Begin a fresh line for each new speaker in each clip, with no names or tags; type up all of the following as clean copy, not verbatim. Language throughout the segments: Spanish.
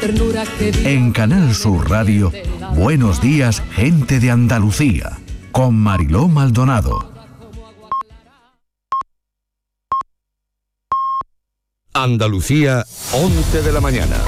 ternura que
En Canal Sur Radio, Buenos Días, Gente de Andalucía, con Mariló Maldonado.
Andalucía, 11 de la mañana.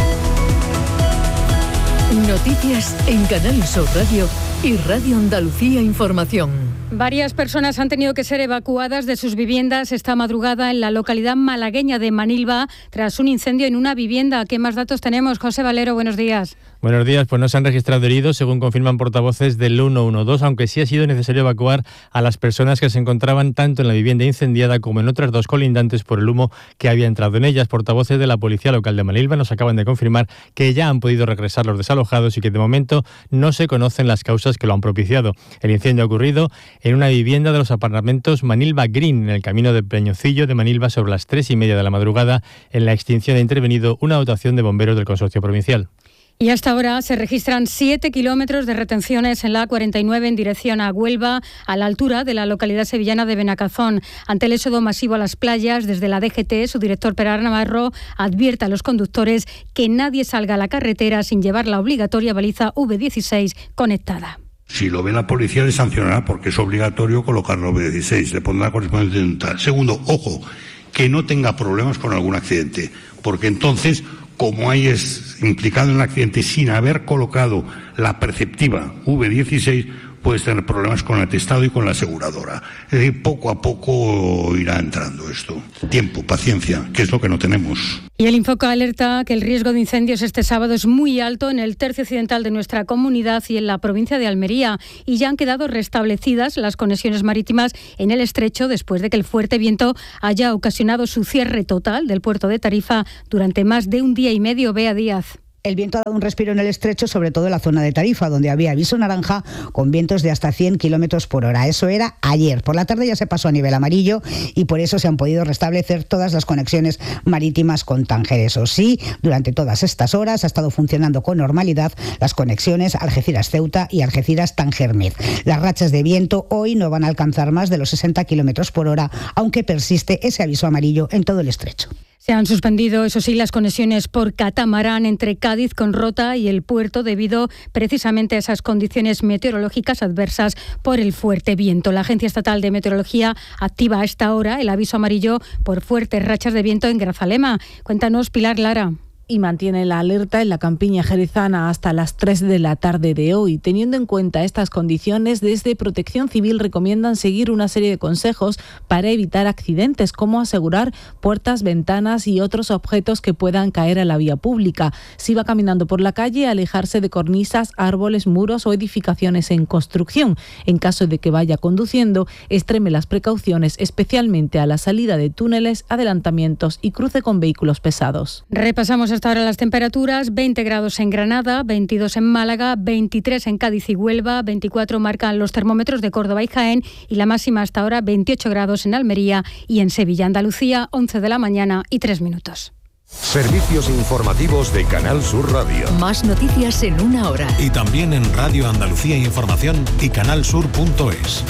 Noticias en Canal Sur Radio y Radio Andalucía Información.
Varias personas han tenido que ser evacuadas de sus viviendas esta madrugada en la localidad malagueña de Manilva tras un incendio en una vivienda. ¿Qué más datos tenemos? José Valero, buenos días.
Buenos días, pues no se han registrado heridos, según confirman portavoces del 112, aunque sí ha sido necesario evacuar a las personas que se encontraban tanto en la vivienda incendiada como en otras dos colindantes por el humo que había entrado en ellas. Portavoces de la Policía Local de Manilva nos acaban de confirmar que ya han podido regresar los desalojados y que de momento no se conocen las causas que lo han propiciado. El incendio ha ocurrido en una vivienda de los apartamentos Manilva Green, en el camino de Peñocillo de Manilva, sobre las 3:30 de la madrugada. En la extinción ha intervenido una dotación de bomberos del Consorcio Provincial.
Y hasta ahora se registran 7 kilómetros de retenciones en la A49 en dirección a Huelva, a la altura de la localidad sevillana de Benacazón. Ante el éxodo masivo a las playas, desde la DGT, su director Perar Navarro advierte a los conductores que nadie salga a la carretera sin llevar la obligatoria baliza V16 conectada.
Si lo ve la policía, le sancionará porque es obligatorio colocar la V16, le pondrá correspondiente dental. Segundo, ojo, que no tenga problemas con algún accidente, porque entonces, como hay es implicado en el accidente sin haber colocado la perceptiva V16, puedes tener problemas con el atestado y con la aseguradora. Es decir, poco a poco irá entrando esto. Tiempo, paciencia, que es lo que no tenemos.
Y el Infoca alerta que el riesgo de incendios este sábado es muy alto en el tercio occidental de nuestra comunidad y en la provincia de Almería. Y ya han quedado restablecidas las conexiones marítimas en el estrecho después de que el fuerte viento haya ocasionado su cierre total del puerto de Tarifa durante más de un día y medio. Bea Díaz.
El viento ha dado un respiro en el estrecho, sobre todo en la zona de Tarifa, donde había aviso naranja con vientos de hasta 100 kilómetros por hora. Eso era ayer. Por la tarde ya se pasó a nivel amarillo y por eso se han podido restablecer todas las conexiones marítimas con Tánger. Eso sí, durante todas estas horas ha estado funcionando con normalidad las conexiones Algeciras-Ceuta y Algeciras-Tánger-Med. Las rachas de viento hoy no van a alcanzar más de los 60 kilómetros por hora, aunque persiste ese aviso amarillo en todo el estrecho.
Se han suspendido, eso sí, las conexiones por catamarán entre Cádiz con Rota y el puerto debido precisamente a esas condiciones meteorológicas adversas por el fuerte viento. La Agencia Estatal de Meteorología activa a esta hora el aviso amarillo por fuertes rachas de viento en Grazalema. Cuéntanos, Pilar Lara.
Y mantiene la alerta en la campiña jerezana hasta las 3 de la tarde de hoy. Teniendo en cuenta estas condiciones, desde Protección Civil recomiendan seguir una serie de consejos para evitar accidentes, como asegurar puertas, ventanas y otros objetos que puedan caer a la vía pública. Si va caminando por la calle, alejarse de cornisas, árboles, muros o edificaciones en construcción. En caso de que vaya conduciendo, extreme las precauciones, especialmente a la salida de túneles, adelantamientos y cruce con vehículos pesados.
Repasamos hasta ahora las temperaturas: 20 grados en Granada, 22 en Málaga, 23 en Cádiz y Huelva, 24 marcan los termómetros de Córdoba y Jaén y la máxima hasta ahora 28 grados en Almería y en Sevilla. Andalucía, 11 de la mañana y 3 minutos.
Servicios informativos de Canal Sur Radio.
Más noticias en una hora.
Y también en Radio Andalucía Información y canalsur.es.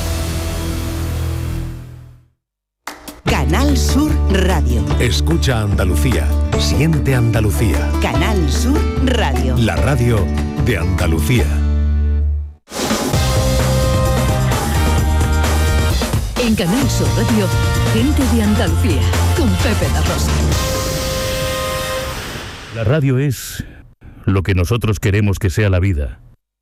Canal Sur Radio.
Escucha Andalucía. Siente Andalucía.
Canal Sur Radio.
La radio de Andalucía.
En Canal Sur Radio, Gente de Andalucía, con Pepe da Rosa.
La radio es lo que nosotros queremos que sea la vida.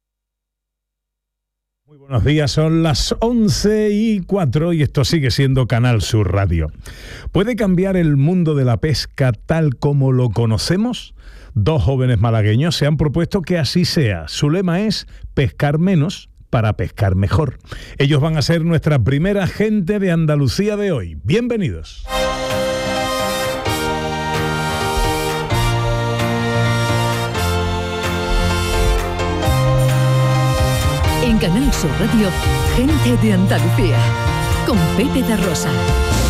Buenos días, son las 11:04 y esto sigue siendo Canal Sur Radio. ¿Puede cambiar el mundo de la pesca tal como lo conocemos? Dos jóvenes malagueños se han propuesto que así sea. Su lema es pescar menos para pescar mejor. Ellos van a ser nuestra primera gente de Andalucía de hoy. Bienvenidos.
En Canal Sur Radio, Gente de Andalucía, con Pepe da Rosa.